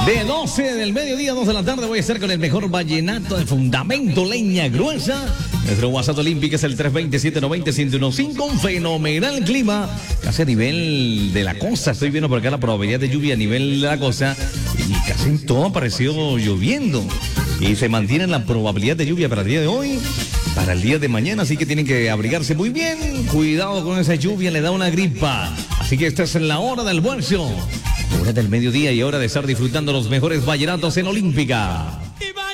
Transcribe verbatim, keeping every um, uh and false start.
De doce del mediodía a dos de la tarde voy a estar con el mejor vallenato de fundamento, leña gruesa. Nuestro WhatsApp olímpico es el tres dos siete, nueve cero, uno uno cinco. Un fenomenal clima, casi a nivel de la costa. Estoy viendo por acá la probabilidad de lluvia a nivel de la costa. Y casi en todo apareció lloviendo. Y se mantiene la probabilidad de lluvia para el día de hoy, para el día de mañana. Así que tienen que abrigarse muy bien. Cuidado con esa lluvia, le da una gripa. Así que esta es la hora del almuerzo. Hora del mediodía y hora de estar disfrutando los mejores vallenatos en Olímpica.